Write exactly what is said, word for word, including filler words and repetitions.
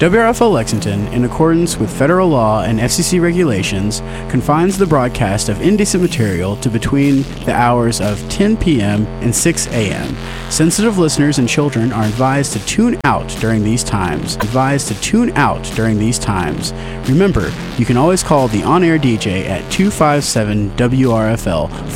W R F L Lexington, in accordance with federal law and F C C regulations, confines the broadcast of indecent material to between the hours of ten p.m. and six a.m. Sensitive listeners and children are advised to tune out during these times. Advised to tune out during these times. Remember, you can always call the on-air D J at two five seven W R F L